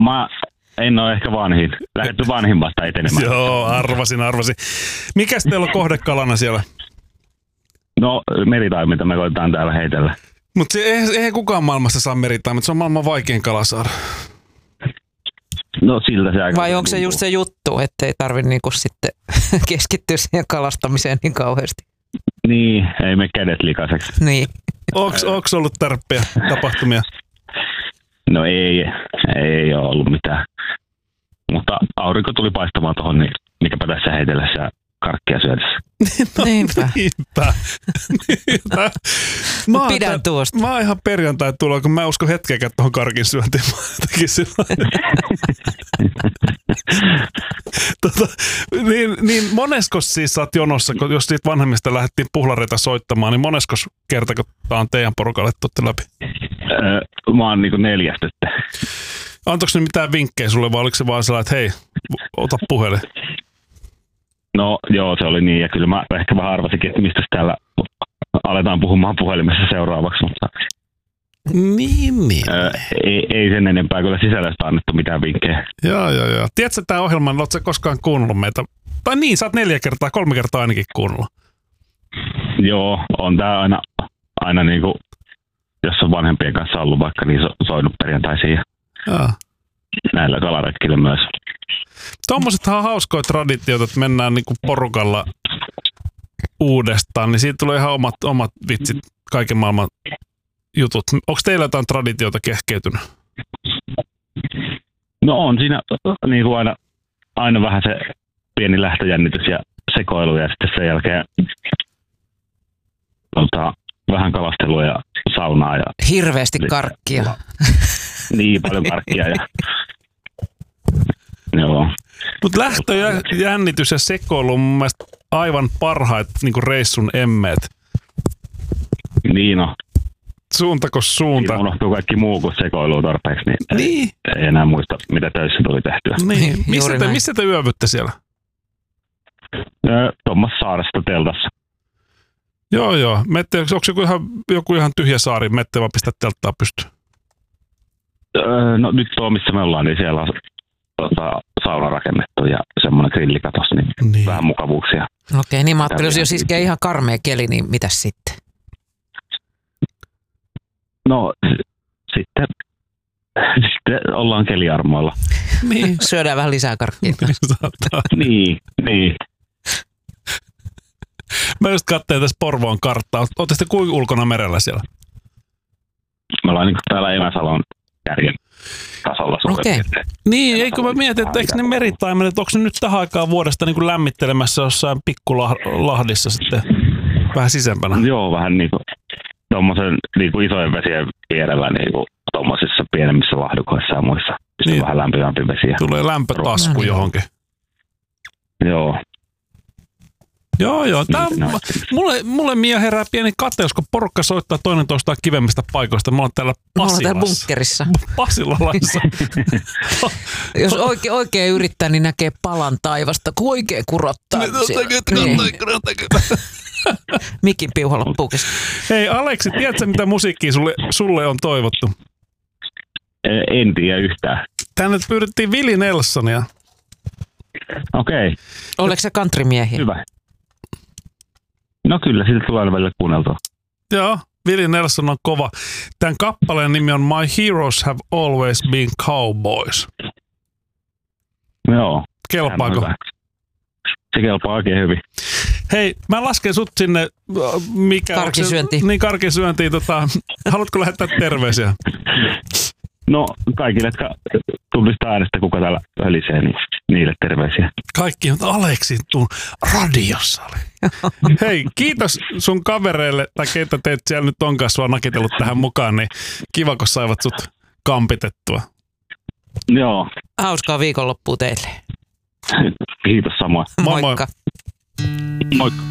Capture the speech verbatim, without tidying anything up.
Mä en ole ehkä vanhin. Lähdetty vanhimmasta etenemään. Joo, arvasin, arvasin. Mikäs teillä on kohdekalana siellä? No, meritaiminta me koitetaan täällä heitellä. Mutta eihän, eihän kukaan maailmassa saa meritaiminta. Se on maailman vaikein kala saada. No siltä se aika. Vai onko se just se juttu, ettei tarvitse niinku sitten keskittyä siihen kalastamiseen niin kauheasti? Niin, ei me kädet likaiseksi. Niin. Onko ollut tärppiä tapahtumia? No ei, ei ole ollut mitään. Mutta aurinko tuli paistamaan tuohon, niin mikäpä tässä heitellessä karkkia syödessä. No, niinpä. niinpä. niinpä. Mä pidän tämän, tuosta. Mä oon ihan perjantai tuloa, kun mä uskon hetkeäkään tuohon karkin syöntiin. tota, niin, niin moneskos siis sä oot jonossa, kun jos siitä vanhemmista lähdettiin puhlareita soittamaan, niin moneskos kerta, kun tää on teidän porukalle tuotte läpi? Öö, mä oon niinku neljäs nyt. Antoiko ne mitään vinkkejä sulle, vai oliko se vaan sellainen, että hei, ota puhelin? No joo, se oli niin, ja kyllä mä ehkä vähän arvasinkin, että mistä täällä aletaan puhumaan puhelimessa seuraavaksi, mutta niin, niin. Öö, ei, ei sen enempää kyllä sisällöstä annettu mitään vinkkejä. Joo, joo, joo. Tiedätkö tämä ohjelma, oletko sä koskaan kuunnellut meitä? Tai niin, sä oot neljä kertaa, kolme kertaa ainakin kuunnellut. Joo, on tää aina, aina niinku, jos on vanhempien kanssa ollut vaikka, niin so, soinut perjantaisin ja Joo. näillä kalaretkillä myös. Tuommoisethan on hauskoja traditioita, että mennään niinku porukalla uudestaan, niin siitä tulee ihan omat, omat vitsit, kaiken maailman jutut. Onko teillä jotain traditioita kehkeytynyt? No on siinä niin kuin aina, aina vähän se pieni lähtöjännitys ja sekoilu ja sitten sen jälkeen tota, vähän kalastelua ja saunaa. Ja hirveästi karkkia. Niin, paljon karkkia. Ja, joo. Mutta lähtöjännitys ja sekoilu on mun mielestä aivan parhaat niin kuin reissun emmeet. Niin no. Suuntako suunta. Siinä unohtuu kaikki muu kuin sekoilua tarpeeksi, niin, niin. Ei, ei enää muista, mitä töissä tuli tehtyä. Niin. Missä, te, missä te yövytte siellä? Tuommoisessa saaresta teltassa. Joo, joo. Mette, onko joku ihan, joku ihan tyhjä saari? Mette vaan pistää telttaa pystyyn? Öö, no nyt tuo, missä me ollaan, niin siellä on tota, sauna rakennettu ja semmoinen grillikatos, niin, niin vähän mukavuuksia. Okei, niin mä ajattelin, jos, jos iskee ihan karmea keli, niin mitäs sitten? No sitten, sitten ollaan keliarmoilla. Niin. Syödään vähän lisää karkkia. niin, niin. Mä just katsoin tässä Porvoon karttaa. Ootte sitten kuinka ulkona merellä siellä? Me ollaan niin täällä Emäsalon kärjen tasolla. Okei. Okay. Niin, eikö mä mietin, että eikö ne meritaimenet, onko ne nyt tähän aikaan vuodesta niin kuin lämmittelemässä jossain pikkulahdissa sitten vähän sisempänä? Joo, vähän niin kuin tuommoisen niin kuin isojen vesien vierellä niin kuin tuommoisissa pienemmissä lahdukoissa ja muissa. Niin. Vähän lämpimämpi vesiä. Tulee lämpötasku no, johonkin. Joo. Joo, joo. Tää, mulle, mulle Mia herää pieni kateus, kun porukka soittaa toinen toistaan kivemmistä paikoista. Mä oon täällä Pasilassa. Mä oon täällä bunkkerissa. Pasilalaissa. Jos oikein, oikein yrittää, niin näkee palan taivasta, kun oikein kurottaa. Niin. Mikin piuha loppuu kesken. Hei Aleksi, tiedätkö mitä musiikkia sulle, sulle on toivottu? En tiedä yhtään. Tänne pyydettiin Willie Nelsonia. Okei. Okay. Oliko se countrymiehiä? Hyvä. No kyllä, siitä tulee välillä kuunneltua. Joo, Willie Nelson on kova. Tämän kappaleen nimi on My Heroes Have Always Been Cowboys. Joo. Kelpaako? Se kelpaa oikein hyvin. Hei, mä lasken sut sinne. Mikä karkisyöntiin. Niin, karkisyöntiin. Tota, haluatko lähettää terveisiä? No, kaikille, jotka tunnistaa äänestä, kuka täällä hölisee, niin niille terveisiä. Kaikki, mutta Aleksi tuun radiossa oli. Hei, kiitos sun kavereille, tai keitä teet siellä nyt onkaan sua nakitellut tähän mukaan, niin kiva, kun saivat sut kampitettua. Joo. Hauskaa viikonloppua teille. Kiitos samoin. Moikka. Moikka.